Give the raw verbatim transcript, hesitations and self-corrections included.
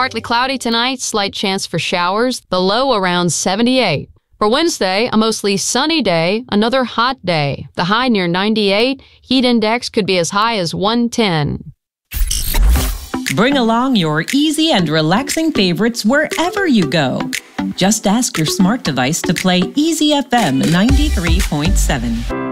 Partly cloudy tonight, slight chance for showers, the low around seventy-eight. For Wednesday, a mostly sunny day, another hot day. The high near ninety-eight, heat index could be as high as one ten. Bring along your easy and relaxing favorites wherever you go. Just ask your smart device to play Easy F M ninety-three point seven.